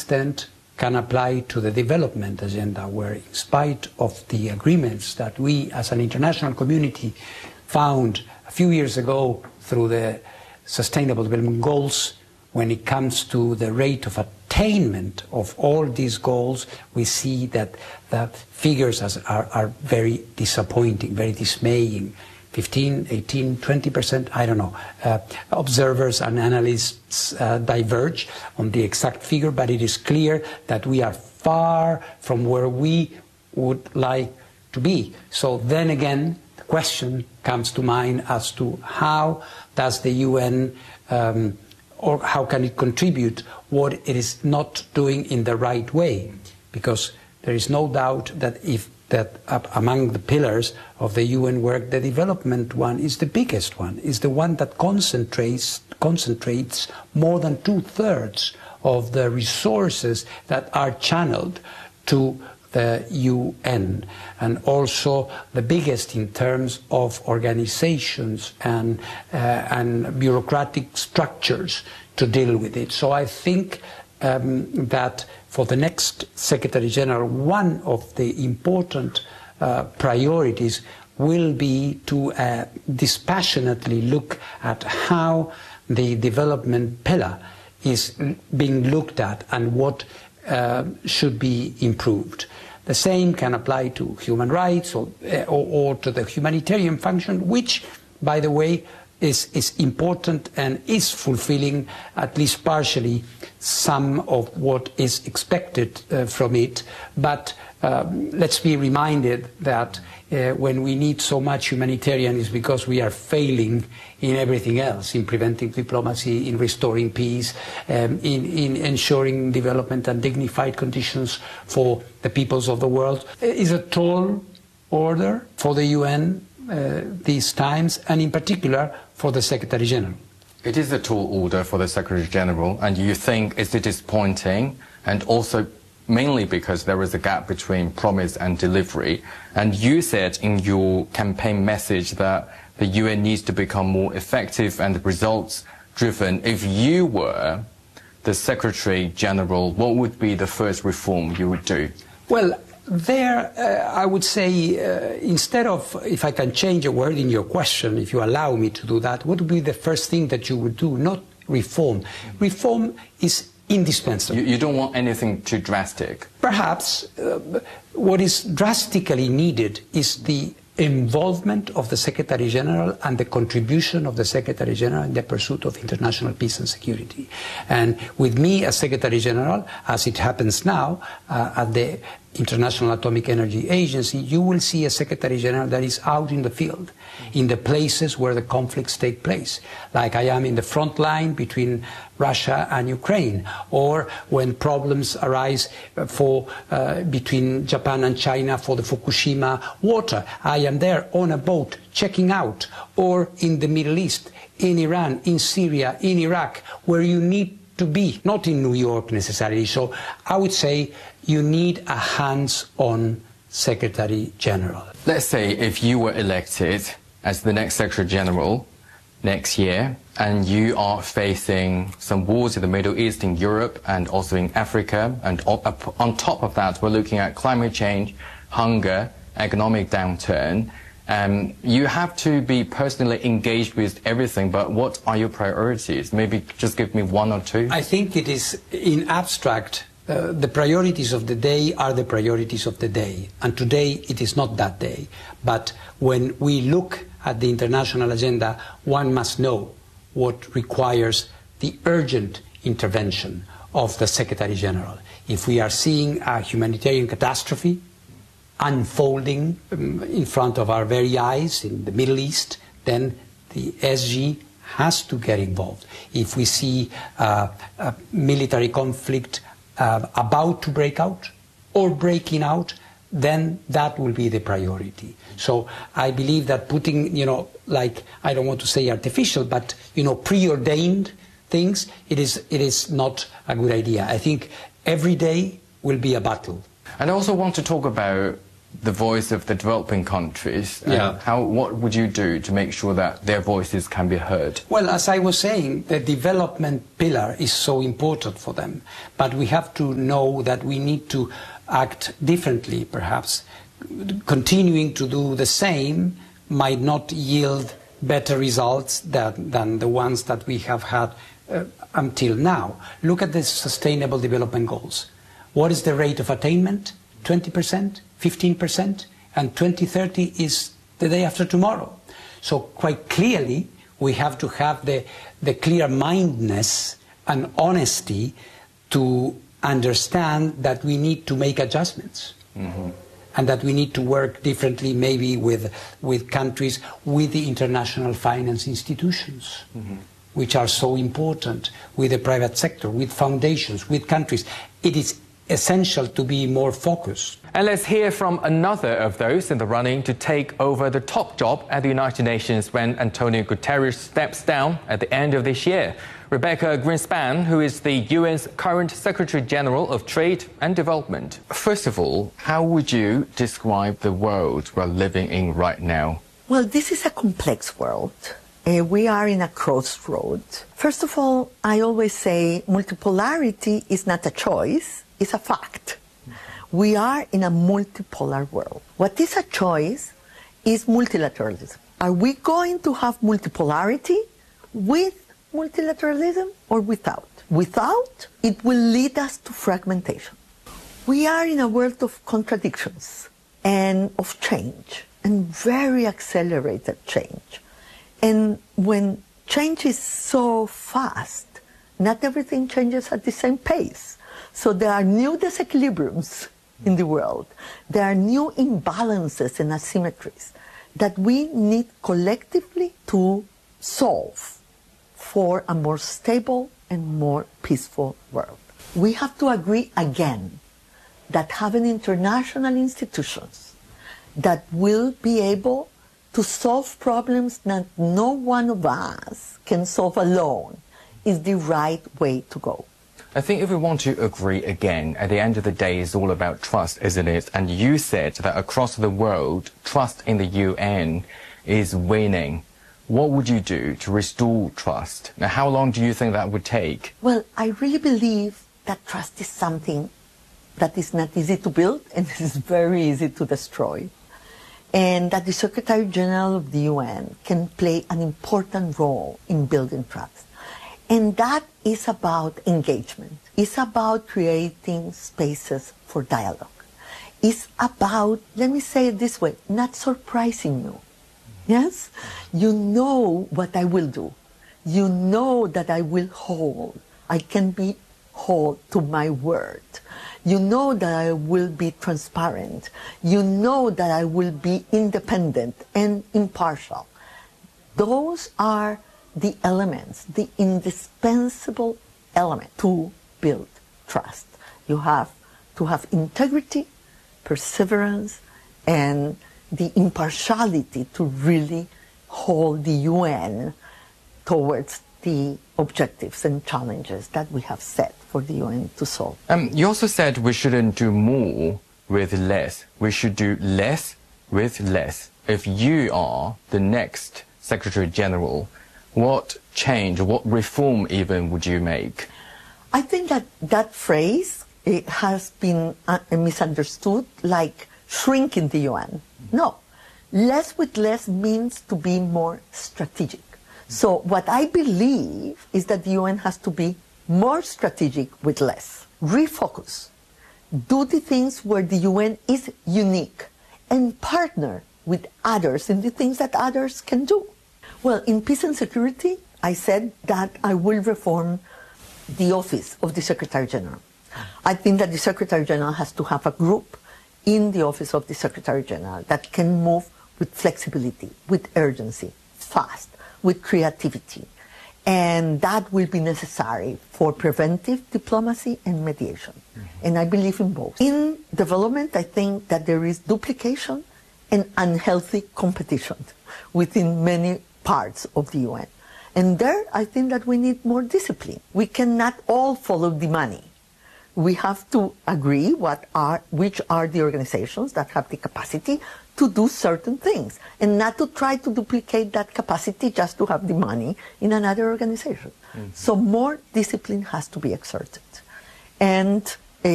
extent can apply to the development agenda, where in spite of the agreements that we as an international community found a few years ago through the Sustainable Development Goals, when it comes to the rate of attainment of all these goals, we see that the figures are very disappointing, very dismaying. 15, 18, 20%, I don't know. Observers and analysts diverge on the exact figure, but it is clear that we are far from where we would like to be. So then again, the question comes to mind as to how does the UN or how can it contribute what it is not doing in the right way? Because there is no doubt that among the pillars of the UN work, the development one is the biggest one, is the one that concentrates more than 2/3 of the resources that are channeled to the UN, and also the biggest in terms of organizations and bureaucratic structures to deal with it. So I think that for the next Secretary General, one of the important priorities will be to dispassionately look at how the development pillar is being looked at and what should be improved. The same can apply to human rights or to the humanitarian function, which, by the way, is important and is fulfilling, at least partially, some of what is expected from it. But let's be reminded that when we need so much humanitarian is because we are failing in everything else, in preventing diplomacy, in restoring peace, in ensuring development and dignified conditions for the peoples of the world. Is a tall order for the UN these times, and in particular for the Secretary General. It is a tall order for the Secretary General, and you think it's disappointing, and also mainly because there is a gap between promise and delivery. And you said in your campaign message that the UN needs to become more effective and results-driven. If you were the Secretary General, what would be the first reform you would do? Well, there, I would say, instead of, if I can change a word in your question, if you allow me to do that, what would be the first thing that you would do? Not reform. Reform is indispensable. You don't want anything too drastic? Perhaps what is drastically needed is the involvement of the Secretary General and the contribution of the Secretary General in the pursuit of international peace and security. And with me as Secretary General, as it happens now at the International Atomic Energy Agency, you will see a Secretary General that is out in the field, in the places where the conflicts take place, like I am in the front line between Russia and Ukraine, or when problems arise between Japan and China for the Fukushima water. I am there on a boat checking out, or in the Middle East, in Iran, in Syria, in Iraq, where you need to be, not in New York necessarily. So I would say you need a hands-on Secretary General. Let's say if you were elected as the next Secretary General next year, and you are facing some wars in the Middle East, in Europe, and also in Africa, and on top of that, we're looking at climate change, hunger, economic downturn. You have to be personally engaged with everything, but what are your priorities? Maybe just give me one or two. I think it is, in abstract, the priorities of the day are the priorities of the day. And today it is not that day. But when we look at the international agenda, one must know what requires the urgent intervention of the Secretary General. If we are seeing a humanitarian catastrophe unfolding in front of our very eyes in the Middle East, then the SG has to get involved. If we see a military conflict about to break out or breaking out, then that will be the priority. So I believe that putting, like, I don't want to say artificial, but, preordained things, it is not a good idea. I think every day will be a battle. And I also want to talk about the voice of the developing countries. Yeah. What would you do to make sure that their voices can be heard? Well, as I was saying, the development pillar is so important for them. But we have to know that we need to act differently, perhaps. Continuing to do the same might not yield better results than the ones that we have had until now. Look at the Sustainable Development Goals. What is the rate of attainment? 20%? 15%? And 2030 is the day after tomorrow. So quite clearly, we have to have the clear-mindedness and honesty to understand that we need to make adjustments. Mm-hmm. And that we need to work differently maybe with countries, with the international finance institutions, mm-hmm. which are so important, with the private sector, with foundations, with countries. It is essential to be more focused. And let's hear from another of those in the running to take over the top job at the United Nations when Antonio Guterres steps down at the end of this year. Rebecca Greenspan, who is the UN's current Secretary General of Trade and Development. First of all, how would you describe the world we're living in right now? Well, this is a complex world. We are in a crossroad. First of all, I always say multipolarity is not a choice, it's a fact. We are in a multipolar world. What is a choice is multilateralism. Are we going to have multipolarity with multilateralism or without? Without, it will lead us to fragmentation. We are in a world of contradictions and of change, and very accelerated change. And when change is so fast, not everything changes at the same pace. So there are new disequilibriums in the world. There are new imbalances and asymmetries that we need collectively to solve for a more stable and more peaceful world. We have to agree again that having international institutions that will be able to solve problems that no one of us can solve alone is the right way to go. I think if we want to agree again, at the end of the day, it's all about trust, isn't it? And you said that across the world, trust in the UN is waning. What would you do to restore trust? Now, how long do you think that would take? Well, I really believe that trust is something that is not easy to build and is very easy to destroy. And that the Secretary General of the UN can play an important role in building trust. And that is about engagement. It's about creating spaces for dialogue. It's about, let me say it this way, not surprising you. Yes? You know what I will do. You know that I will hold. I can be hold to my word. You know that I will be transparent. You know that I will be independent and impartial. Those are the elements, the indispensable element to build trust. You have to have integrity, perseverance, and the impartiality to really hold the UN towards the objectives and challenges that we have set for the UN to solve. You also said we shouldn't do more with less. We should do less with less. If you are the next Secretary General, what change, what reform even would you make? I think that phrase it has been misunderstood, like shrinking the UN. No, less with less means to be more strategic. So what I believe is that the UN has to be more strategic with less. Refocus. Do the things where the UN is unique and partner with others in the things that others can do. Well, in peace and security, I said that I will reform the office of the Secretary General. I think that the Secretary General has to have a group in the office of the Secretary General that can move with flexibility, with urgency, fast, with creativity. And that will be necessary for preventive diplomacy and mediation. Mm-hmm. And I believe in both. In development, I think that there is duplication and unhealthy competition within many parts of the UN. And there, I think that we need more discipline. We cannot all follow the money. we have to agree which are the organizations that have the capacity to do certain things, and not to try to duplicate that capacity just to have the money in another organization. So more discipline has to be exerted. And